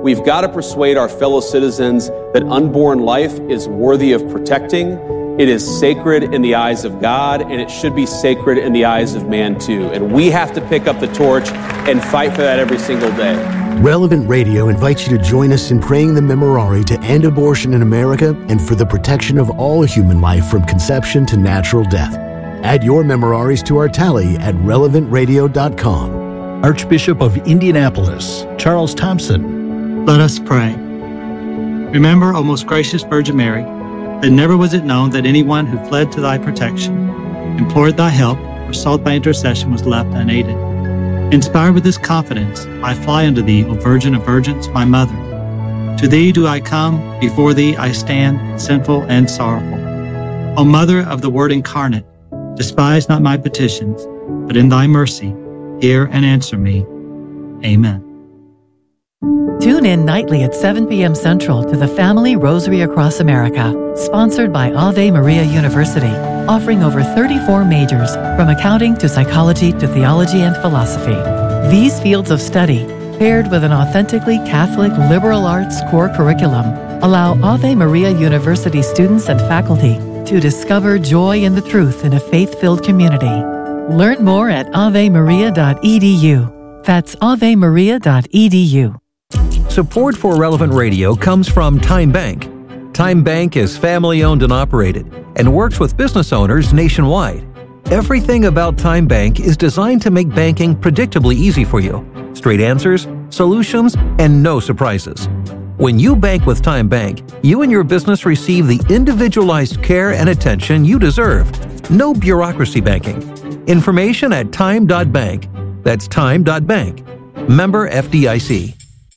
We've got to persuade our fellow citizens that unborn life is worthy of protecting. It is sacred in the eyes of God, and it should be sacred in the eyes of man too. And we have to pick up the torch and fight for that every single day. Relevant Radio invites you to join us in praying the Memorare to end abortion in America and for the protection of all human life from conception to natural death. Add your Memoraries to our tally at relevantradio.com. Archbishop of Indianapolis, Charles Thompson. Let us pray. Remember, O most gracious Virgin Mary, that never was it known that anyone who fled to thy protection, implored thy help, or sought thy intercession was left unaided. Inspired with this confidence, I fly unto thee, O Virgin of Virgins, my Mother. To thee do I come, before thee I stand, sinful and sorrowful. O Mother of the Word incarnate, despise not my petitions, but in thy mercy, hear and answer me. Amen. Tune in nightly at 7 p.m. Central to the Family Rosary Across America, sponsored by Ave Maria University, offering over 34 majors, from accounting to psychology to theology and philosophy. These fields of study, paired with an authentically Catholic liberal arts core curriculum, allow Ave Maria University students and faculty to discover joy in the truth in a faith-filled community. Learn more at avemaria.edu. That's avemaria.edu. Support for Relevant Radio comes from Time Bank. Time Bank is family-owned and operated and works with business owners nationwide. Everything about Time Bank is designed to make banking predictably easy for you. Straight answers, solutions, and no surprises. When you bank with Time Bank, you and your business receive the individualized care and attention you deserve. No bureaucracy banking. Information at time.bank. That's time.bank. Member FDIC.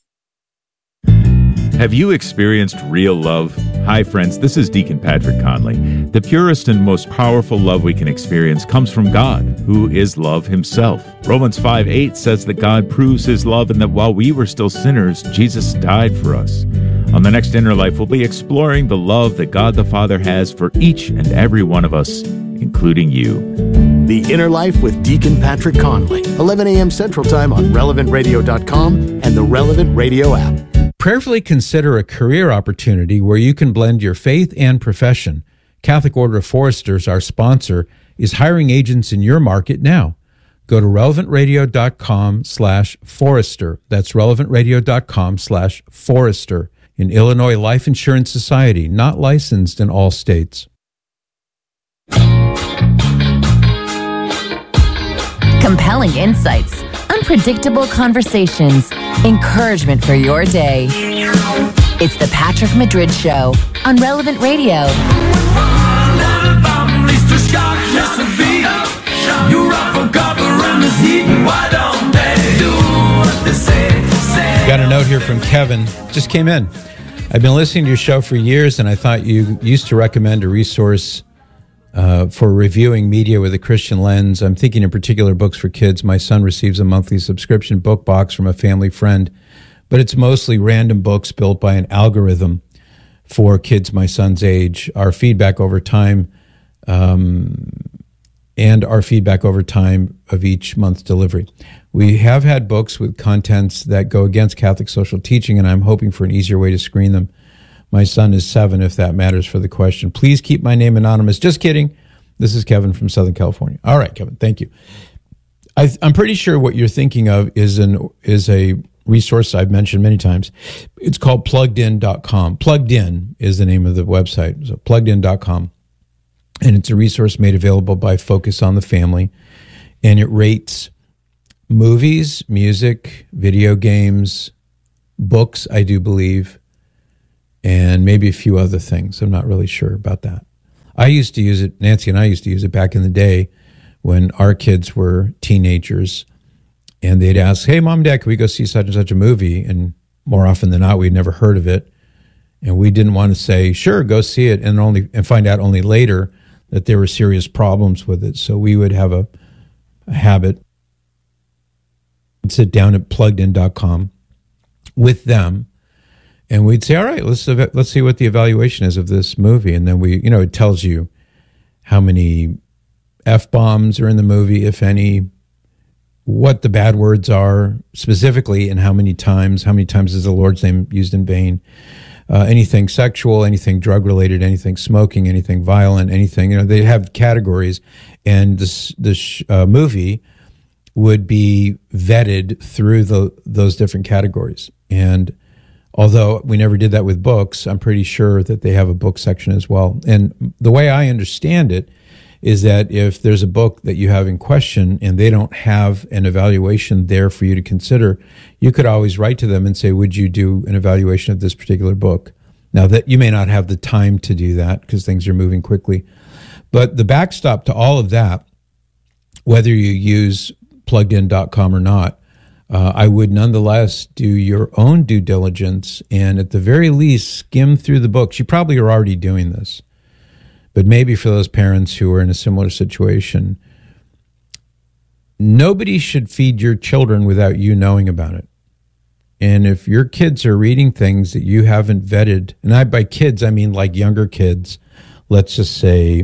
Have you experienced real love? Hi, friends. This is Deacon Patrick Conley. The purest and most powerful love we can experience comes from God, who is love himself. Romans 5:8 says that God proves his love and that while we were still sinners, Jesus died for us. On the next Inner Life, we'll be exploring the love that God the Father has for each and every one of us, including you. The Inner Life with Deacon Patrick Conley, 11 a.m. Central Time on relevantradio.com and the Relevant Radio app. Prayerfully consider a career opportunity where you can blend your faith and profession. Catholic Order of Foresters, our sponsor, is hiring agents in your market now. Go to relevantradio.com/forester. That's relevantradio.com/forester. In Illinois Life Insurance Society, not licensed in all states. Compelling insights, unpredictable conversations, encouragement for your day. It's the Patrick Madrid Show on Relevant Radio. Got a note here from Kevin. Just came in. I've been listening to your show for years, and I thought you used to recommend a resource for reviewing media with a Christian lens. I'm thinking in particular books for kids. My son receives a monthly subscription book box from a family friend, but it's mostly random books built by an algorithm for kids my son's age. Our feedback over time of each month's delivery. We have had books with contents that go against Catholic social teaching, and I'm hoping for an easier way to screen them. My son is 7, if that matters for the question. Please keep my name anonymous. Just kidding. This is Kevin from Southern California. All right, Kevin, thank you. I'm pretty sure what you're thinking of is a resource I've mentioned many times. It's called pluggedin.com. Plugged In is the name of the website, so pluggedin.com. And it's a resource made available by Focus on the Family. And it rates movies, music, video games, books, I do believe, and maybe a few other things. I'm not really sure about that. I used to use it, Nancy and I used to use it back in the day when our kids were teenagers, and they'd ask, hey, Mom, Dad, can we go see such and such a movie? And more often than not, we'd never heard of it. And we didn't want to say, sure, go see it, and find out only later that there were serious problems with it. So we would have a habit, sit down at pluggedin.com with them, and we'd say, all right, let's see what the evaluation is of this movie. And then it tells you how many F-bombs are in the movie, if any, what the bad words are specifically and how many times is the Lord's name used in vain, anything sexual, anything drug-related, anything smoking, anything violent, anything, they have categories, and this movie would be vetted through those different categories. And although we never did that with books, I'm pretty sure that they have a book section as well. And the way I understand it is that if there's a book that you have in question and they don't have an evaluation there for you to consider, you could always write to them and say, would you do an evaluation of this particular book? Now, that you may not have the time to do that because things are moving quickly. But the backstop to all of that, whether you use pluggedin.com or not, I would nonetheless do your own due diligence and at the very least skim through the books. You probably are already doing this, but maybe for those parents who are in a similar situation, nobody should feed your children without you knowing about it. And if your kids are reading things that you haven't vetted, and by kids, I mean like younger kids, let's just say,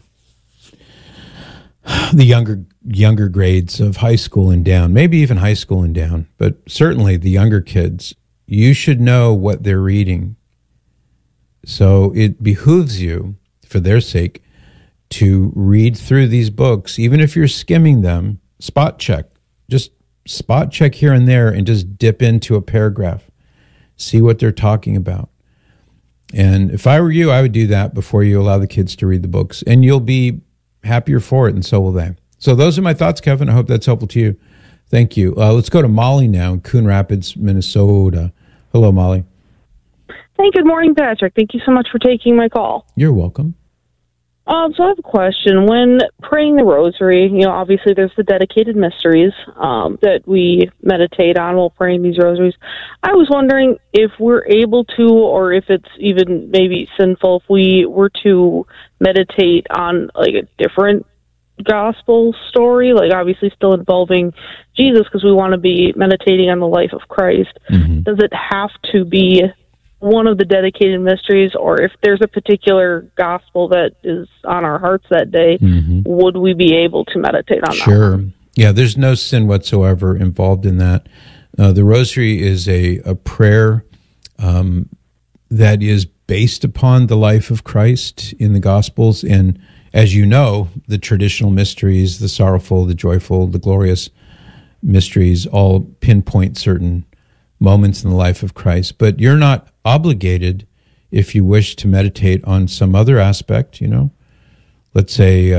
the younger grades of high school and down, maybe even high school and down, but certainly the younger kids, you should know what they're reading. So it behooves you, for their sake, to read through these books, even if you're skimming them, spot check. Just spot check here and there and just dip into a paragraph. See what they're talking about. And if I were you, I would do that before you allow the kids to read the books. And you'll be happier for it, and so will they. So those are my thoughts, Kevin. I hope that's helpful to you. Thank you. Let's go to Molly now in Coon Rapids, Minnesota. Hello, Molly. Hey, good morning, Patrick. Thank you so much for taking my call. You're welcome. So I have a question. When praying the rosary, obviously there's the dedicated mysteries that we meditate on while praying these rosaries. I was wondering if we're able to, or if it's even maybe sinful, if we were to meditate on like a different gospel story, like obviously still involving Jesus because we want to be meditating on the life of Christ. Mm-hmm. Does it have to be one of the dedicated mysteries, or if there's a particular gospel that is on our hearts that day, would we be able to meditate on that? Sure. Yeah, there's no sin whatsoever involved in that. The rosary is a prayer that is based upon the life of Christ in the Gospels. And as you know, the traditional mysteries, the sorrowful, the joyful, the glorious mysteries, all pinpoint certain moments in the life of Christ. But you're not obligated, if you wish to meditate on some other aspect, let's say,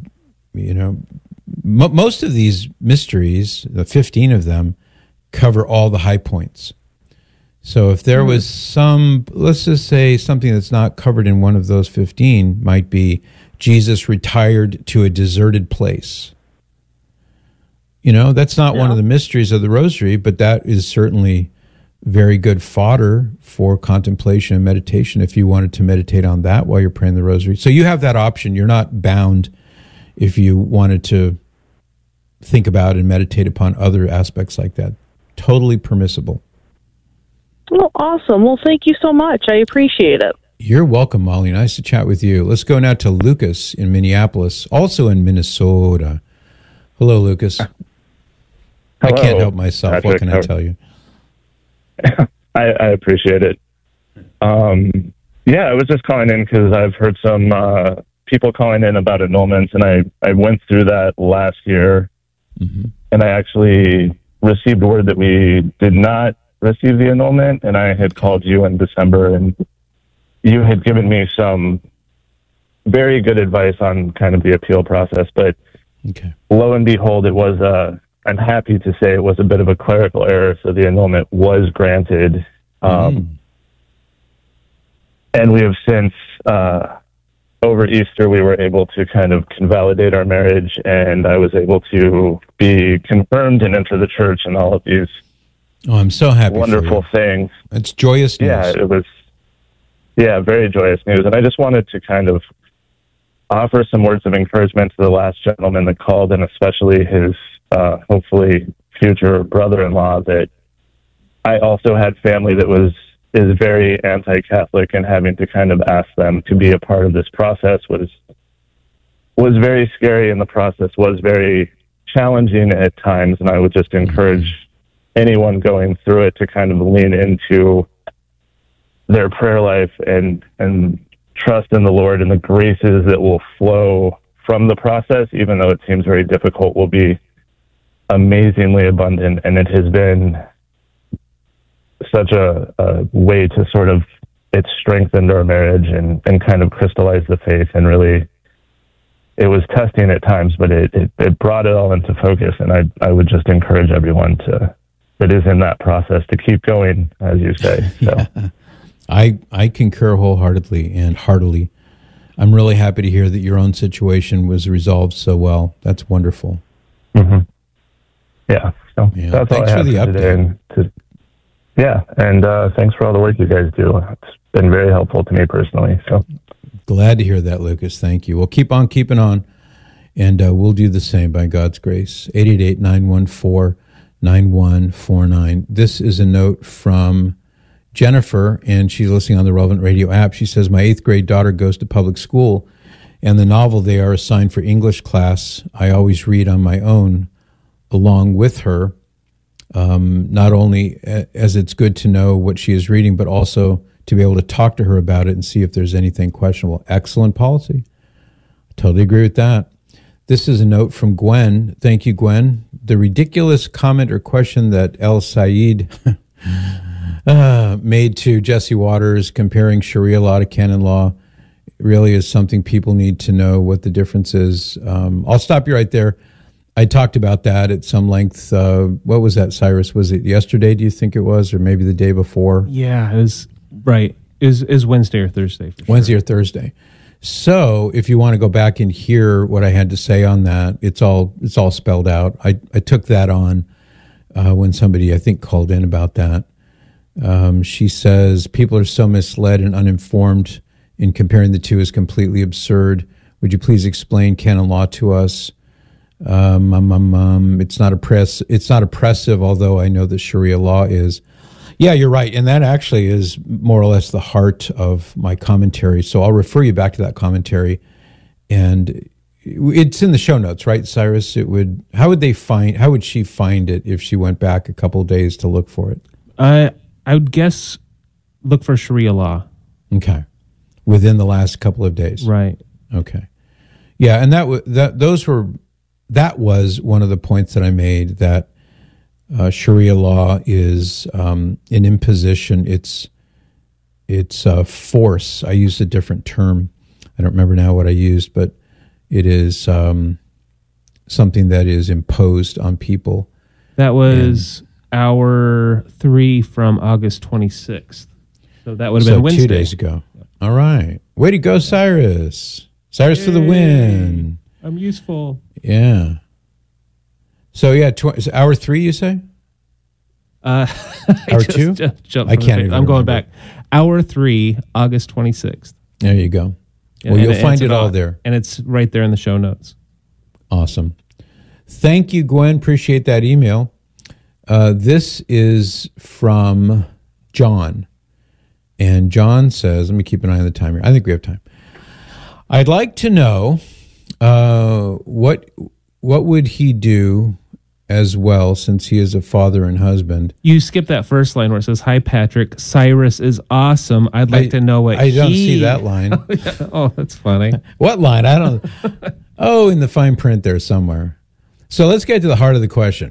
most of these mysteries, the 15 of them, cover all the high points. So if there was let's just say something that's not covered in one of those 15 might be Jesus retired to a deserted place. That's not one of the mysteries of the rosary, but that is certainly very good fodder for contemplation and meditation if you wanted to meditate on that while you're praying the rosary. So you have that option. You're not bound if you wanted to think about and meditate upon other aspects like that. Totally permissible. Well, awesome. Well, thank you so much. I appreciate it. You're welcome, Molly. Nice to chat with you. Let's go now to Lucas in Minneapolis, also in Minnesota. Hello, Lucas. Hello, I can't help myself. Patrick. What can I tell you? I appreciate it. I was just calling in because I've heard some people calling in about annulments, and I went through that last year, and I actually received word that we did not receive the annulment, and I had called you in December, and you had given me some very good advice on kind of the appeal process, but lo and behold, it was I'm happy to say it was a bit of a clerical error, so the annulment was granted. And we have since, over Easter, we were able to kind of convalidate our marriage, and I was able to be confirmed and enter the church and all of these I'm so happy wonderful things. It's joyous news. Yeah, it was, very joyous news. And I just wanted to kind of offer some words of encouragement to the last gentleman that called, and especially his hopefully future brother-in-law, that I also had family that is very anti-Catholic, and having to kind of ask them to be a part of this process was very scary, and the process was very challenging at times, and I would just encourage anyone going through it to kind of lean into their prayer life and trust in the Lord, and the graces that will flow from the process, even though it seems very difficult, will be amazingly abundant. And it has been such a way to sort of, it's strengthened our marriage and kind of crystallized the faith, and really it was testing at times, but it brought it all into focus. And I would just encourage everyone that is in that process to keep going, as you say. So. Yeah. I concur wholeheartedly and heartily. I'm really happy to hear that your own situation was resolved so well. That's wonderful. Mm-hmm. Yeah. So Yeah. that's Thanks all I for have the today. And thanks for all the work you guys do. It's been very helpful to me personally. So Glad to hear that, Lucas. Thank you. Well, keep on keeping on, and we'll do the same by God's grace. 888-914-9149. This is a note from Jennifer, and she's listening on the Relevant Radio app. She says, my 8th grade daughter goes to public school, and the novel they are assigned for English class, I always read on my own along with her, not only as it's good to know what she is reading, but also to be able to talk to her about it and see if there's anything questionable. Excellent policy. Totally agree with that. This is a note from Gwen. Thank you, Gwen. The ridiculous comment or question that El Sayed made to Jesse Waters comparing Sharia law to canon law really is something people need to know what the difference is. I'll stop you right there. I talked about that at some length. What was that, Cyrus? Was it yesterday, do you think it was, or maybe the day before? Yeah, it was, right. It was Wednesday or Thursday. For Wednesday sure. or Thursday. So if you want to go back and hear what I had to say on that, it's all spelled out. I took that on when somebody, I think, called in about that. She says, people are so misled and uninformed in comparing the two is completely absurd. Would you please explain canon law to us? It's not oppressive, although I know that Sharia law is. Yeah, you're right. And that actually is more or less the heart of my commentary. So I'll refer you back to that commentary. And it's in the show notes, right, Cyrus? How would she find it if she went back a couple of days to look for it? I would guess look for Sharia law. Okay. Within the last couple of days. Right. Okay. Yeah, and that was one of the points that I made, that Sharia law is an imposition. It's force. I used a different term. I don't remember now what I used, but it is something that is imposed on people. That was hour 3 from August 26th. So that would have been Wednesday. 2 days ago. All right. Way to go, Cyrus. Cyrus for the win. I'm useful. Yeah. So, yeah, is it hour 3, you say? Hour 2? I can't even I'm going remember. back. Hour 3, August 26th. There you go. Well, you'll find it all there. And it's right there in the show notes. Awesome. Thank you, Gwen. Appreciate that email. This is from John. And John says, let me keep an eye on the time here. I think we have time. I'd like to know what would he do as well, since he is a father and husband. You skipped that first line where it says, hi, Patrick. Cyrus is awesome. I'd like to know what I don't see that line. Oh, that's funny. What line? I don't. Oh, in the fine print there somewhere. So let's get to the heart of the question.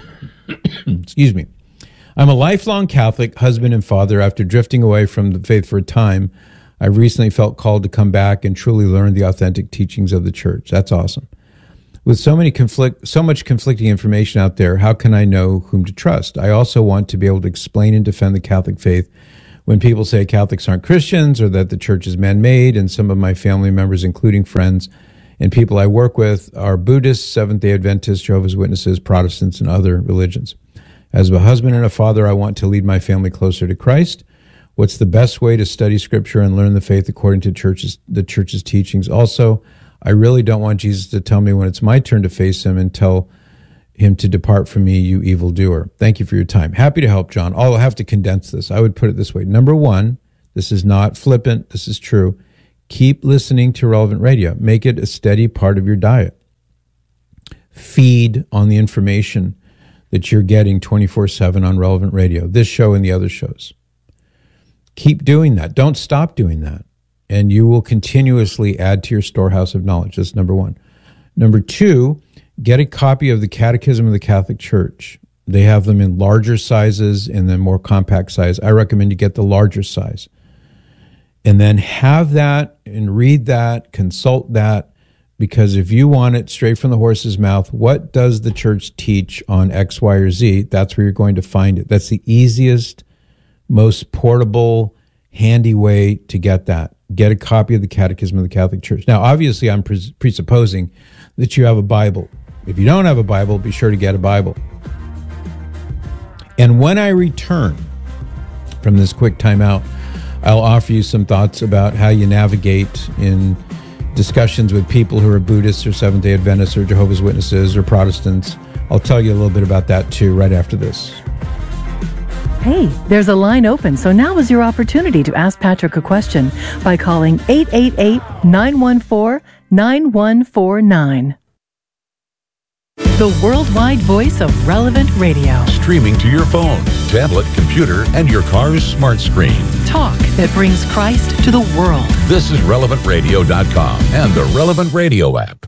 Excuse me. I'm a lifelong Catholic husband and father. After drifting away from the faith for a time, I've recently felt called to come back and truly learn the authentic teachings of the church. That's awesome. With so much conflicting information out there, how can I know whom to trust? I also want to be able to explain and defend the Catholic faith when people say Catholics aren't Christians or that the church is man-made, and some of my family members, including friends and people I work with, are Buddhists, Seventh-day Adventists, Jehovah's Witnesses, Protestants, and other religions. As a husband and a father, I want to lead my family closer to Christ. What's the best way to study Scripture and learn the faith according to the church's teachings? Also, I really don't want Jesus to tell me when it's my turn to face him and tell him to depart from me, you evildoer. Thank you for your time. Happy to help, John. I'll have to condense this. I would put it this way. Number one, this is not flippant. This is true. Keep listening to Relevant Radio. Make it a steady part of your diet. feed on the information that you're getting 24/7 on Relevant Radio, this show and the other shows. Keep doing that. Don't stop doing that. And you will continuously add to your storehouse of knowledge. That's number one. Number two, get a copy of the Catechism of the Catholic Church. They have them in larger sizes and then more compact size. I recommend you get the larger size. And then have that and read that, consult that, because if you want it straight from the horse's mouth, what does the church teach on X, Y, or Z? That's where you're going to find it. That's the easiest, most portable, handy way to get that. Get a copy of the Catechism of the Catholic Church. Now, obviously, I'm presupposing that you have a Bible. If you don't have a Bible, be sure to get a Bible. And when I return from this quick timeout, I'll offer you some thoughts about how you navigate in discussions with people who are Buddhists or Seventh-day Adventists or Jehovah's Witnesses or Protestants. I'll tell you a little bit about that too right after this. Hey, there's a line open, so now is your opportunity to ask Patrick a question by calling 888-914-9149. The worldwide voice of Relevant Radio. Streaming to your phone, tablet, computer, and your car's smart screen. Talk that brings Christ to the world. This is RelevantRadio.com and the Relevant Radio app.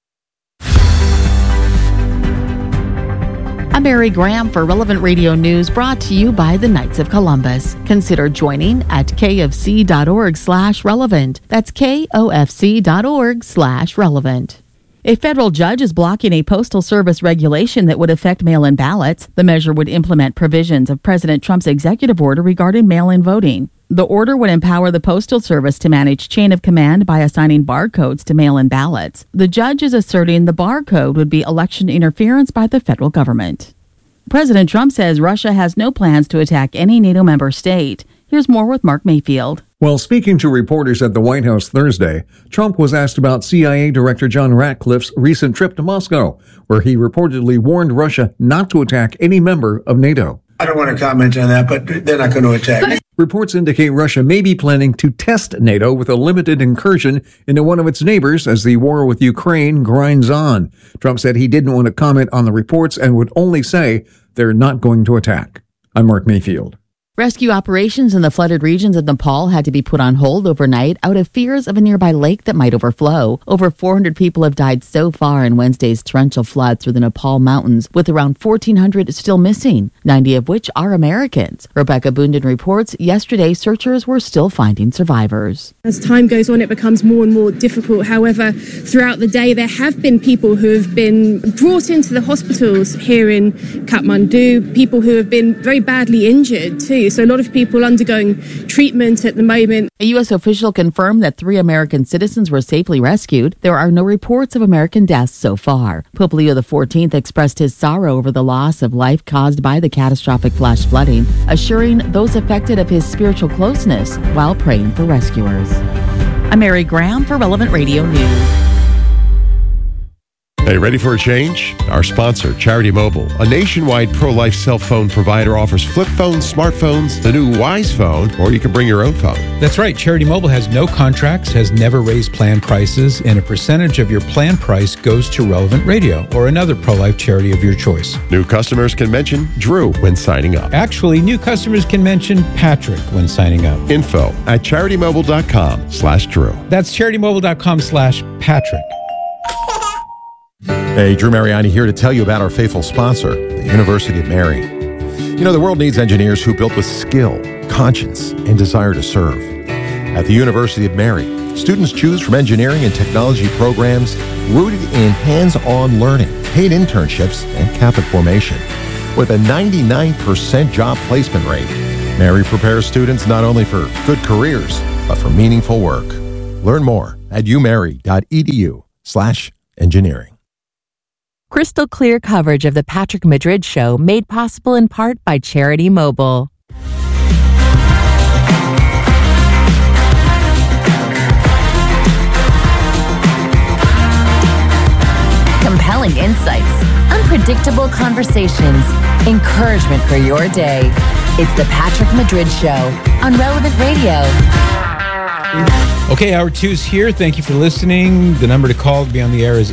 I'm Mary Graham for Relevant Radio News, brought to you by the Knights of Columbus. Consider joining at kfc.org/relevant. That's kofc.org/relevant. A federal judge is blocking a Postal Service regulation that would affect mail-in ballots. The measure would implement provisions of President Trump's executive order regarding mail-in voting. The order would empower the Postal Service to manage chain of command by assigning barcodes to mail-in ballots. The judge is asserting the barcode would be election interference by the federal government. President Trump says Russia has no plans to attack any NATO member state. Here's more with Mark Mayfield. While speaking to reporters at the White House Thursday, Trump was asked about CIA Director John Ratcliffe's recent trip to Moscow, where he reportedly warned Russia not to attack any member of NATO. I don't want to comment on that, but they're not going to attack. Reports indicate Russia may be planning to test NATO with a limited incursion into one of its neighbors as the war with Ukraine grinds on. Trump said he didn't want to comment on the reports and would only say they're not going to attack. I'm Mark Mayfield. Rescue operations in the flooded regions of Nepal had to be put on hold overnight out of fears of a nearby lake that might overflow. Over 400 people have died so far in Wednesday's torrential flood through the Nepal mountains, with around 1,400 still missing, 90 of which are Americans. Rebecca Bundan reports yesterday searchers were still finding survivors. As time goes on, it becomes more and more difficult. However, throughout the day, there have been people who have been brought into the hospitals here in Kathmandu, people who have been very badly injured too. So a lot of people undergoing treatment at the moment. A U.S. official confirmed that 3 American citizens were safely rescued. There are no reports of American deaths so far. Pope Leo XIV expressed his sorrow over the loss of life caused by the catastrophic flash flooding, assuring those affected of his spiritual closeness while praying for rescuers. I'm Mary Graham for Relevant Radio News. Hey, ready for a change? Our sponsor, Charity Mobile, a nationwide pro-life cell phone provider, offers flip phones, smartphones, the new Wise Phone, or you can bring your own phone. That's right. Charity Mobile has no contracts, has never raised plan prices, and a percentage of your plan price goes to Relevant Radio or another pro-life charity of your choice. New customers can mention Drew when signing up. Actually, new customers can mention Patrick when signing up. Info at CharityMobile.com/Drew. That's CharityMobile.com/Patrick. Hey, Drew Mariani here to tell you about our faithful sponsor, the University of Mary. You know, the world needs engineers who built with skill, conscience, and desire to serve. At the University of Mary, students choose from engineering and technology programs rooted in hands-on learning, paid internships, and Catholic formation. With a 99% job placement rate, Mary prepares students not only for good careers, but for meaningful work. Learn more at umary.edu/engineering. Crystal clear coverage of the Patrick Madrid Show, made possible in part by Charity Mobile. Compelling insights, unpredictable conversations, encouragement for your day. It's the Patrick Madrid Show on Relevant Radio. Okay, hour 2 is here. Thank you for listening. The number to call to be on the air is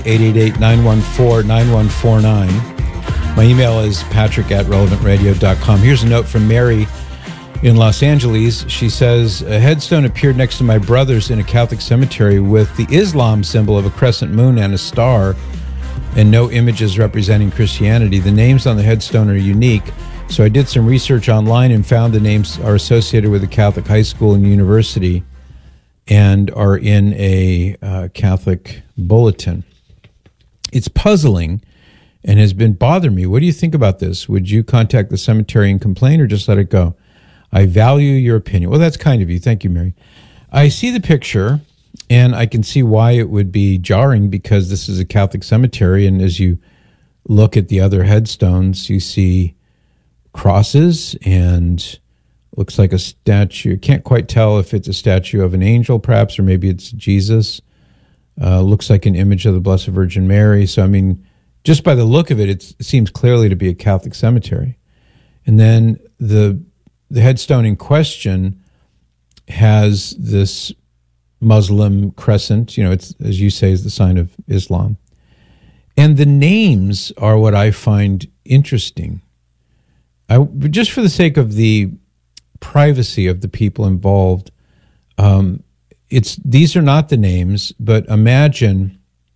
888-914-9149. My email is patrick@relevantradio.com. Here's a note from Mary in Los Angeles. She says, a headstone appeared next to my brother's in a Catholic cemetery with the Islam symbol of a crescent moon and a star, and no images representing Christianity. The names on the headstone are unique, so I did some research online and found the names are associated with a Catholic high school and university and are in a Catholic bulletin. It's puzzling and has been bothering me. What do you think about this? Would you contact the cemetery and complain or just let it go? I value your opinion. Well, that's kind of you. Thank you, Mary. I see the picture, and I can see why it would be jarring because this is a Catholic cemetery, and as you look at the other headstones, you see crosses and looks like a statue. Can't quite tell if it's a statue of an angel, perhaps, or maybe it's Jesus. Looks like an image of the Blessed Virgin Mary. So, I mean, just by the look of it, it seems clearly to be a Catholic cemetery. And then the headstone in question has this Muslim crescent, it's, as you say, is the sign of Islam. And the names are what I find interesting. Just for the sake of the privacy of the people involved, these are not the names, but imagine,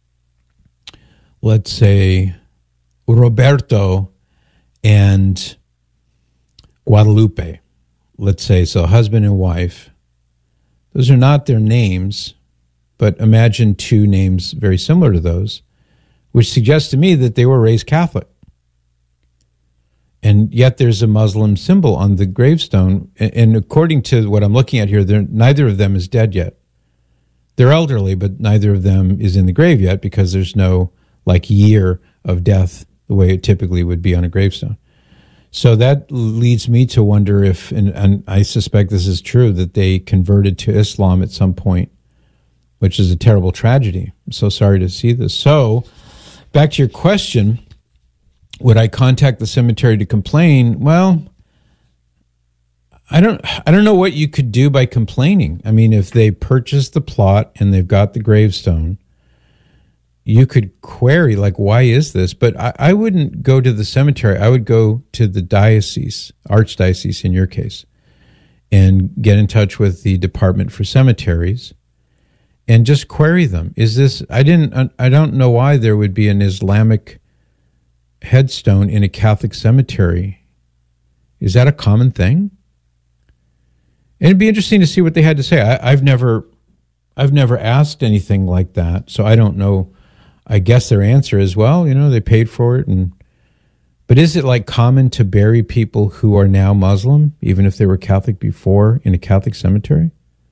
let's say, Roberto and Guadalupe. Let's say, so husband and wife. Those are not their names, but imagine two names very similar to those, which suggests to me that they were raised Catholic. And yet there's a Muslim symbol on the gravestone. And according to what I'm looking at here, neither of them is dead yet. They're elderly, but neither of them is in the grave yet because there's no year of death the way it typically would be on a gravestone. So that leads me to wonder if, and I suspect this is true, that they converted to Islam at some point, which is a terrible tragedy. I'm so sorry to see this. So back to your question, would I contact the cemetery to complain? Well, I don't know what you could do by complaining. I mean, if they purchased the plot and they've got the gravestone, you could query, why is this? But I wouldn't go to the cemetery. I would go to the diocese, archdiocese in your case, and get in touch with the Department for Cemeteries and just query them. Is this, I don't know why there would be an Islamic headstone in a Catholic cemetery. Is that a common thing? And it'd be interesting to see what they had to say. I've never asked anything like that, so I don't know. I guess their answer is, well, they paid for it. But is it common to bury people who are now Muslim, even if they were Catholic before, in a Catholic cemetery?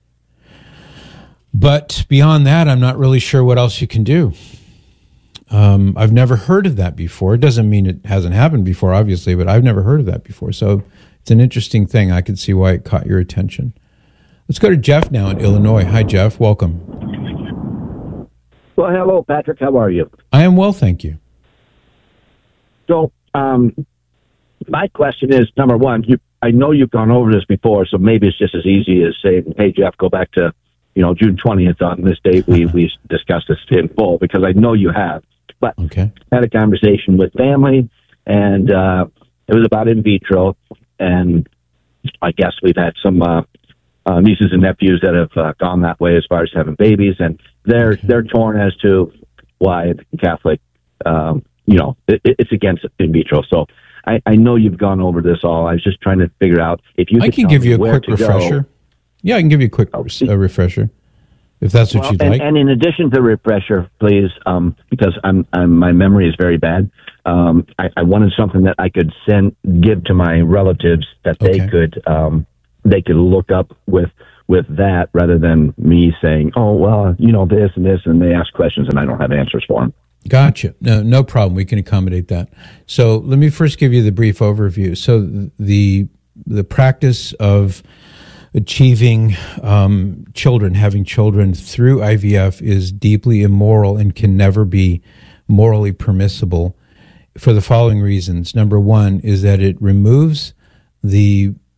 But beyond that, I'm not really sure what else you can do. I've never heard of that before. It doesn't mean it hasn't happened before, obviously, but I've never heard of that before. So it's an interesting thing. I could see why it caught your attention. Let's go to Jeff now in Illinois. Hi, Jeff. Welcome. Well, hello, Patrick. How are you? I am well, thank you. So, my question is, number one, I know you've gone over this before, so maybe it's just as easy as saying, hey, Jeff, go back to, June 20th on this date. We discussed this in full, because I know you have. But I had a conversation with family, and it was about in vitro, and I guess we've had some nieces and nephews that have gone that way as far as having babies, and they're torn as to why the Catholic, it's against in vitro. So I know you've gone over this all. I was just trying to figure out if you. I can give you a quick refresher. Yeah, I can give you a quick refresher, if that's what you'd like. And in addition to refresher, please, because my memory is very bad. I wanted something that I could give to my relatives that they could look up with that, rather than me saying, oh, well, this and this, and they ask questions and I don't have answers for them. Gotcha. No problem. We can accommodate that. So let me first give you the brief overview. So the practice of achieving having children through IVF is deeply immoral and can never be morally permissible for the following reasons. Number one is that it removes the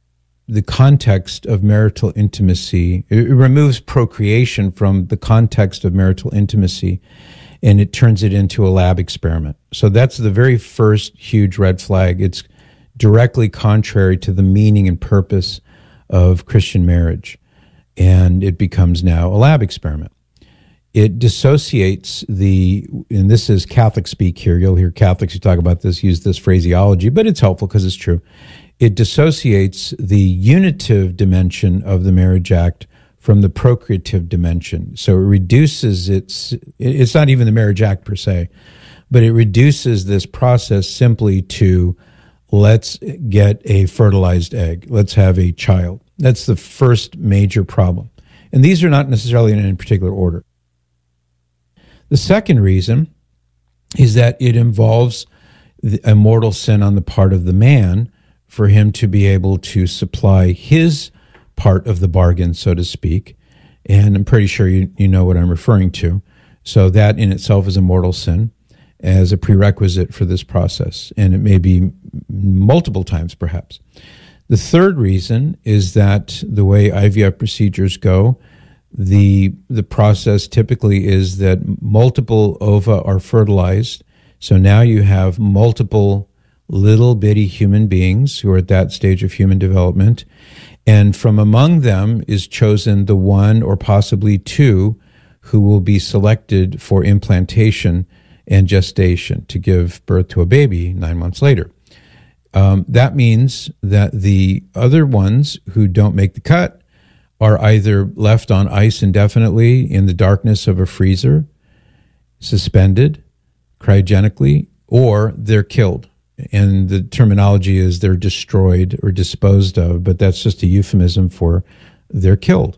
the context of marital intimacy. It removes procreation from the context of marital intimacy, and it turns it into a lab experiment. So that's the very first huge red flag. It's directly contrary to the meaning and purpose of Christian marriage, and it becomes now a lab experiment. It dissociates and this is Catholic speak here. You'll hear Catholics who talk about this use this phraseology, but it's helpful because it's true. It dissociates the unitive dimension of the marriage act from the procreative dimension. So it reduces it's not even the marriage act per se, but it reduces this process simply to let's get a fertilized egg. Let's have a child. That's the first major problem. And these are not necessarily in any particular order. The second reason is that it involves a mortal sin on the part of the man for him to be able to supply his part of the bargain, so to speak. And I'm pretty sure you know what I'm referring to. So that in itself is a mortal sin as a prerequisite for this process. And it may be multiple times, perhaps. The third reason is that the way IVF procedures go, the process typically is that multiple ova are fertilized. So now you have multiple little bitty human beings who are at that stage of human development. And from among them is chosen the one or possibly two who will be selected for implantation and gestation to give birth to a baby 9 months later. That means that the other ones who don't make the cut are either left on ice indefinitely in the darkness of a freezer, suspended cryogenically, or they're killed. And the terminology is they're destroyed or disposed of, but that's just a euphemism for they're killed.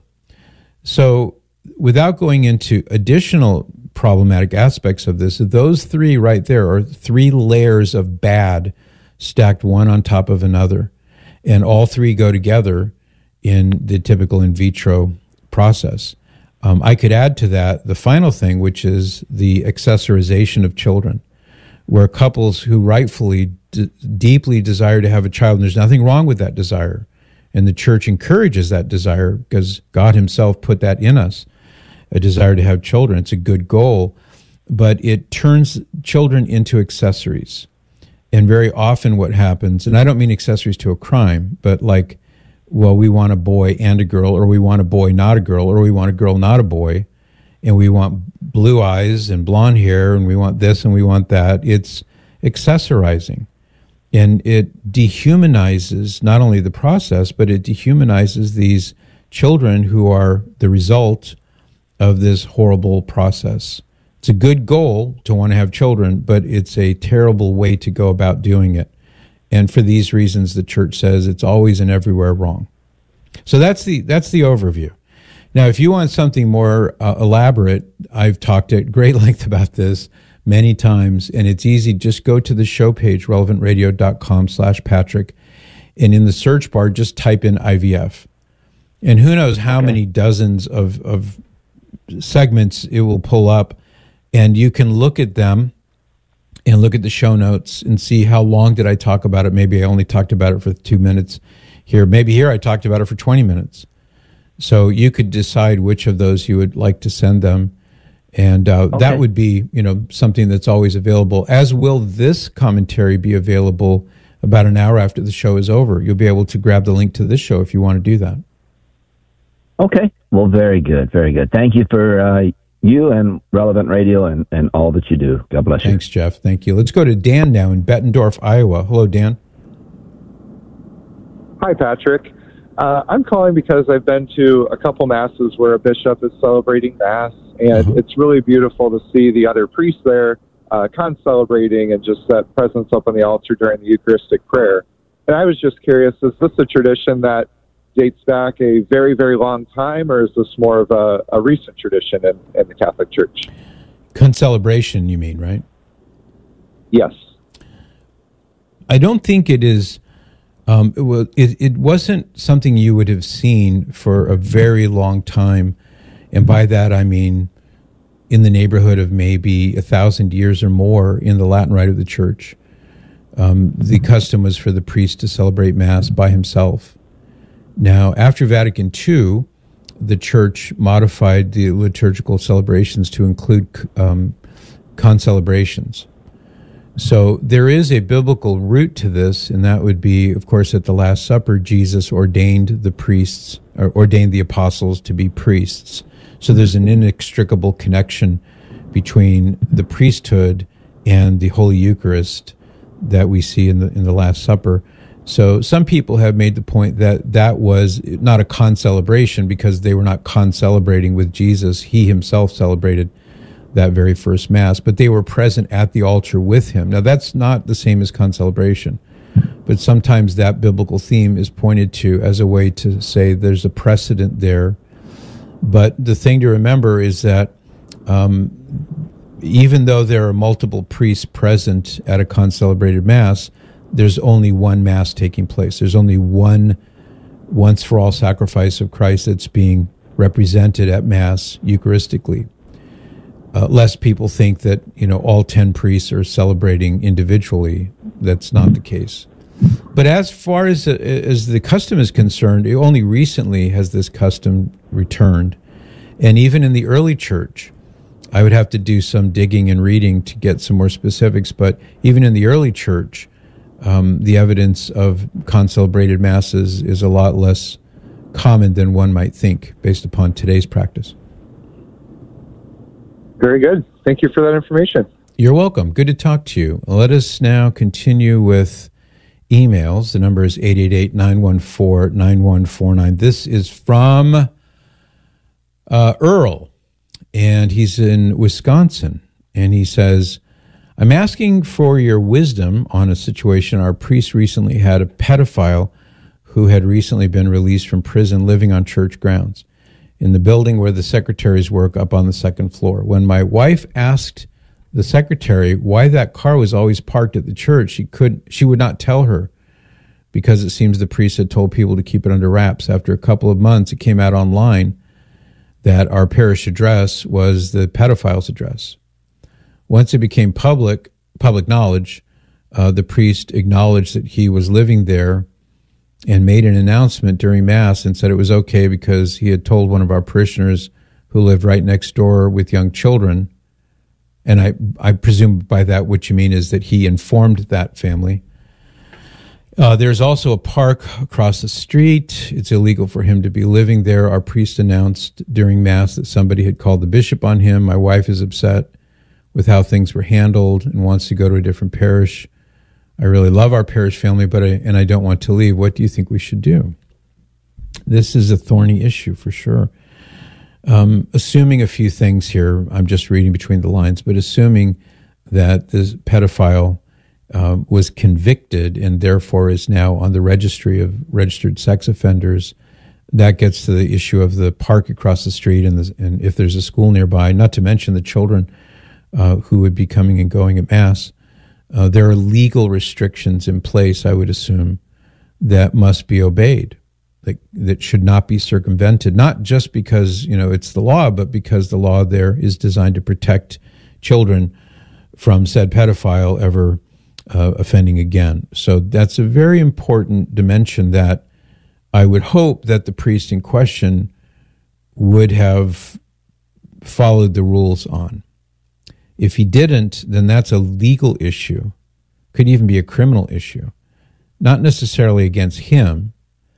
So without going into additional problematic aspects of this, those three right there are three layers of bad stacked one on top of another. And all three go together in the typical in vitro process. I could add to that the final thing, which is the accessorization of children, where couples who rightfully deeply desire to have a child, and there's nothing wrong with that desire, and the church encourages that desire because God himself put that in us, a desire to have children. It's a good goal, but it turns children into accessories. And very often what happens, and I don't mean accessories to a crime, but like, well, we want a boy and a girl, or we want a boy, not a girl, or we want a girl, not a boy, and we want blue eyes and blonde hair, and we want this and we want that. It's accessorizing. And it dehumanizes not only the process, but it dehumanizes these children who are the result of this horrible process. It's a good goal to want to have children, but it's a terrible way to go about doing it. And for these reasons, the church says it's always and everywhere wrong. So that's the overview. Now, if you want something more elaborate, I've talked at great length about this many times, and it's easy. Just go to the show page, relevantradio.com/Patrick, and in the search bar, just type in IVF. And who knows how many dozens of segments it will pull up, and you can look at them and look at the show notes and see how long did I talk about it. Maybe I only talked about it for 2 minutes here. Maybe here I talked about it for 20 minutes. So you could decide which of those you would like to send them. And that would be, something that's always available, as will this commentary be available about an hour after the show is over. You'll be able to grab the link to this show if you want to do that. Okay. Well, very good. Very good. Thank you for you and Relevant Radio and all that you do. God bless you. Thanks, Jeff. Thank you. Let's go to Dan now in Bettendorf, Iowa. Hello, Dan. Hi, Patrick. I'm calling because I've been to a couple masses where a bishop is celebrating Mass, and it's really beautiful to see the other priests there con-celebrating and just that presence up on the altar during the Eucharistic prayer. And I was just curious, is this a tradition that dates back a very, very long time, or is this more of a recent tradition in the Catholic Church? Concelebration, you mean, right? Yes. I don't think it is. It wasn't something you would have seen for a very long time. And by that, I mean in the neighborhood of maybe 1,000 years or more in the Latin Rite of the Church. The custom was for the priest to celebrate Mass by himself. Now, after Vatican II, the Church modified the liturgical celebrations to include concelebrations. So there is a biblical root to this, and that would be, of course, at the Last Supper, Jesus ordained the priests, or ordained the apostles to be priests. So there's an inextricable connection between the priesthood and the Holy Eucharist that we see in the Last Supper. So some people have made the point that that was not a concelebration because they were not concelebrating with Jesus. He himself celebrated that very first Mass, but they were present at the altar with him. Now, that's not the same as concelebration, but sometimes that biblical theme is pointed to as a way to say there's a precedent there. But the thing to remember is that even though there are multiple priests present at a concelebrated Mass, there's only one Mass taking place. There's only one once-for-all sacrifice of Christ that's being represented at Mass Eucharistically. Lest people think that, all 10 priests are celebrating individually. That's not the case. But as far as the custom is concerned, only recently has this custom returned. And even in the early church, I would have to do some digging and reading to get some more specifics, but even in the early church, the evidence of concelebrated Masses is a lot less common than one might think based upon today's practice. Very good. Thank you for that information. You're welcome. Good to talk to you. Let us now continue with emails. The number is 888-914-9149. This is from Earl, and he's in Wisconsin. And he says, I'm asking for your wisdom on a situation. Our priest recently had a pedophile who had recently been released from prison living on church grounds in the building where the secretaries work up on the second floor. When my wife asked the secretary why that car was always parked at the church, she would not tell her because it seems the priest had told people to keep it under wraps. After a couple of months, it came out online that our parish address was the pedophile's address. Once it became public knowledge, the priest acknowledged that he was living there and made an announcement during Mass and said it was okay because he had told one of our parishioners who lived right next door with young children, and I presume by that what you mean is that he informed that family. There's also a park across the street. It's illegal for him to be living there. Our priest announced during Mass that somebody had called the bishop on him. My wife is upset with how things were handled and wants to go to a different parish. I really love our parish family, but I don't want to leave. What do you think we should do? This is a thorny issue for sure. Assuming a few things here, I'm just reading between the lines, but assuming that this pedophile was convicted and therefore is now on the registry of registered sex offenders, that gets to the issue of the park across the street and if there's a school nearby, not to mention the children who would be coming and going at Mass. There are legal restrictions in place, I would assume, that must be obeyed, that should not be circumvented, not just because, it's the law, but because the law there is designed to protect children from said pedophile ever offending again. So that's a very important dimension that I would hope that the priest in question would have followed the rules on. If he didn't, then that's a legal issue, could even be a criminal issue, not necessarily against him,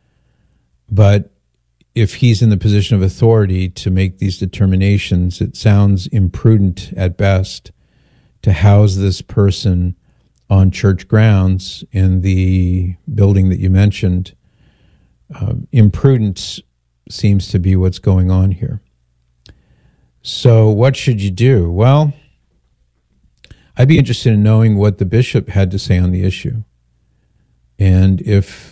but if he's in the position of authority to make these determinations, it sounds imprudent at best to house this person on church grounds in the building that you mentioned. Imprudence seems to be what's going on here. So what should you do? Well, I'd be interested in knowing what the bishop had to say on the issue. And if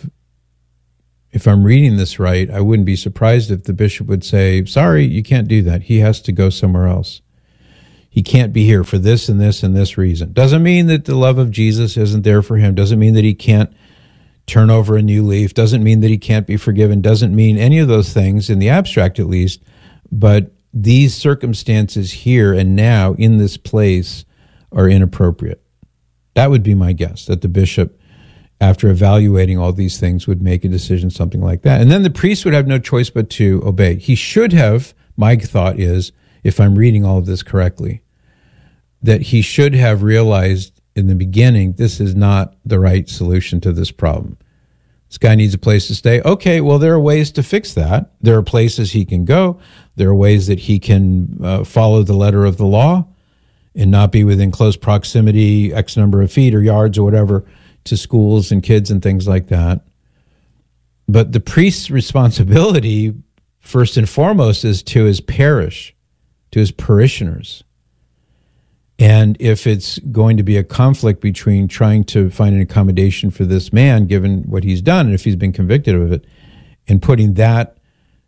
I'm reading this right, I wouldn't be surprised if the bishop would say, sorry, you can't do that. He has to go somewhere else. He can't be here for this and this and this reason. Doesn't mean that the love of Jesus isn't there for him. Doesn't mean that he can't turn over a new leaf. Doesn't mean that he can't be forgiven. Doesn't mean any of those things, in the abstract at least. But these circumstances here and now in this place are inappropriate. That would be my guess, that the bishop after evaluating all these things, would make a decision, something like that. And then the priest would have no choice but to obey. He should have, my thought is, if I'm reading all of this correctly, that he should have realized in the beginning, this is not the right solution to this problem. This guy needs a place to stay. Okay, well, there are ways to fix that. There are places he can go. There are ways that he can follow the letter of the law and not be within close proximity, X number of feet or yards or whatever, to schools and kids and things like that. But the priest's responsibility, first and foremost, is to his parish, to his parishioners. And if it's going to be a conflict between trying to find an accommodation for this man, given what he's done, and if he's been convicted of it, and putting that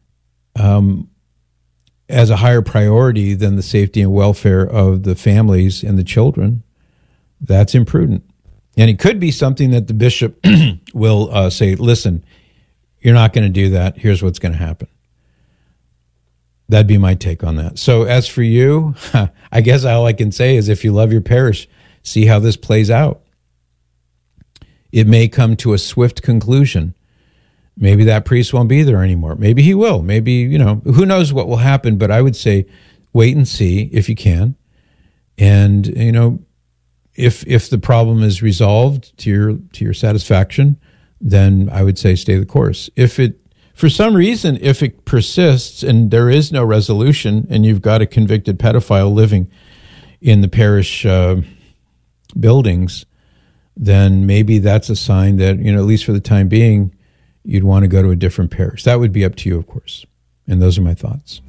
as a higher priority than the safety and welfare of the families and the children, that's imprudent. And it could be something that the bishop will say, listen, you're not going to do that. Here's what's going to happen. That'd be my take on that. So as for you, I guess all I can say is if you love your parish, see how this plays out. It may come to a swift conclusion. Maybe that priest won't be there anymore. Maybe he will. Maybe, who knows what will happen, but I would say wait and see if you can. And, if the problem is resolved to your satisfaction, then I would say stay the course. For some reason, if it persists and there is no resolution and you've got a convicted pedophile living in the parish buildings, then maybe that's a sign that, at least for the time being, you'd want to go to a different parish. That would be up to you, of course. And those are my thoughts.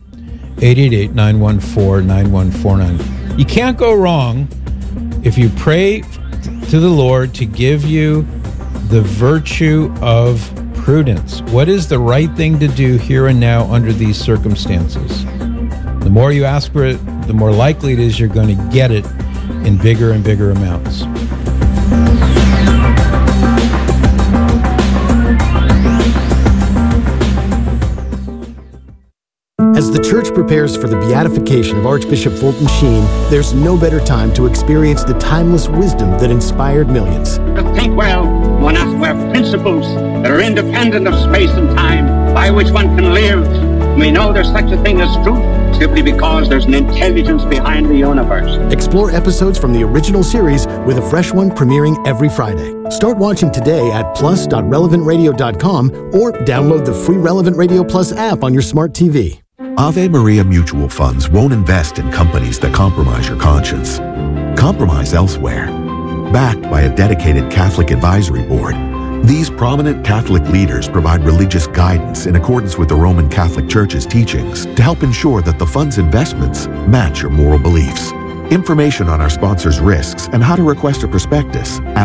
888-914-9149. You can't go wrong if you pray to the Lord to give you the virtue of prudence. What is the right thing to do here and now under these circumstances? The more you ask for it, the more likely it is you're going to get it in bigger and bigger amounts. As the church prepares for the beatification of Archbishop Fulton Sheen, there's no better time to experience the timeless wisdom that inspired millions. To think well, one has to have principles that are independent of space and time, by which one can live. We know there's such a thing as truth simply because there's an intelligence behind the universe. Explore episodes from the original series with a fresh one premiering every Friday. Start watching today at plus.relevantradio.com or download the free Relevant Radio Plus app on your smart TV. Ave Maria Mutual Funds won't invest in companies that compromise your conscience. Compromise elsewhere. Backed by a dedicated Catholic advisory board, these prominent Catholic leaders provide religious guidance in accordance with the Roman Catholic Church's teachings to help ensure that the fund's investments match your moral beliefs. Information on our sponsors' risks and how to request a prospectus at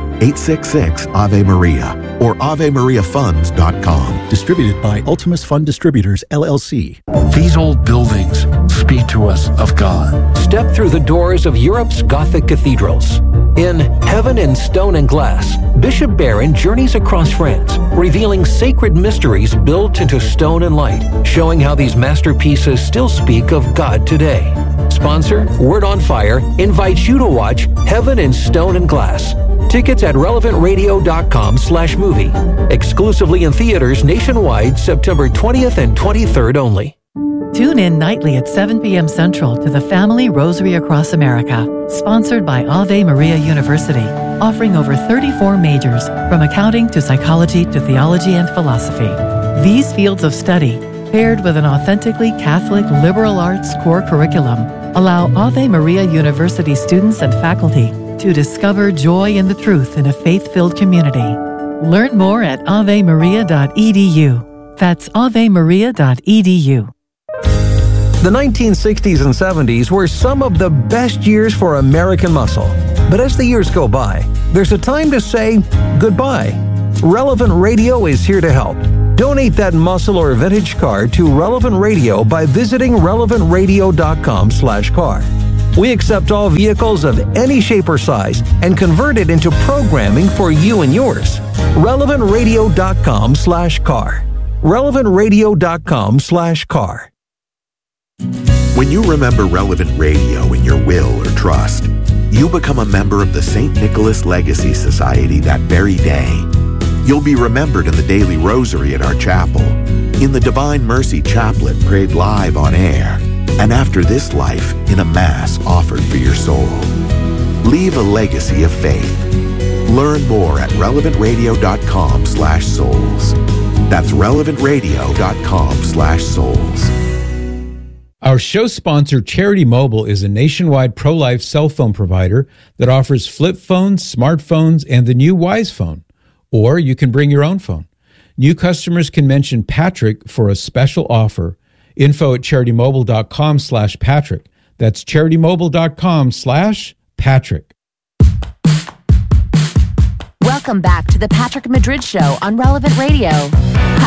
1-866-AVE-MARIA or AveMariaFunds.com. Distributed by Ultimus Fund Distributors, LLC. These old buildings speak to us of God. Step through the doors of Europe's Gothic cathedrals. In Heaven in Stone and Glass, Bishop Barron journeys across France, revealing sacred mysteries built into stone and light, showing how these masterpieces still speak of God today. Sponsor, Word on Fire, invites you to watch Heaven in Stone and Glass. Tickets at relevantradio.com/movie. Exclusively in theaters nationwide, September 20th and 23rd only. Tune in nightly at 7 p.m. Central to the Family Rosary Across America, sponsored by Ave Maria University, offering over 34 majors, from accounting to psychology to theology and philosophy. These fields of study, paired with an authentically Catholic liberal arts core curriculum, allow Ave Maria University students and faculty to discover joy in the truth in a faith-filled community. Learn more at avemaria.edu. That's avemaria.edu. The 1960s and 70s were some of the best years for American muscle. But as the years go by, there's a time to say goodbye. Relevant Radio is here to help. Donate that muscle or vintage car to Relevant Radio by visiting relevantradio.com/car. We accept all vehicles of any shape or size and convert it into programming for you and yours. relevantradio.com/car. relevantradio.com/car. When you remember Relevant Radio in your will or trust, you become a member of the St. Nicholas Legacy Society that very day. You'll be remembered in the daily rosary at our chapel, in the Divine Mercy Chaplet prayed live on air, and after this life in a Mass offered for your soul. Leave a legacy of faith. Learn more at relevantradio.com/souls. That's relevantradio.com/souls. Our show sponsor, Charity Mobile, is a nationwide pro-life cell phone provider that offers flip phones, smartphones, and the new Wise Phone. Or you can bring your own phone. New customers can mention Patrick for a special offer. Info at CharityMobile.com/Patrick. That's CharityMobile.com/Patrick. Welcome back to the Patrick Madrid Show on Relevant Radio.